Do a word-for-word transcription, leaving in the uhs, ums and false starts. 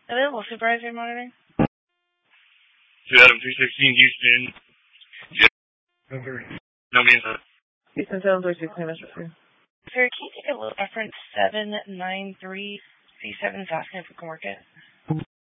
Available supervisor monitoring. two Adam three sixteen Houston. Yeah. No means that. Houston seven three six, Mister Sir. Sir, can you take a look reference seven nine three C seven is asking if we can work it?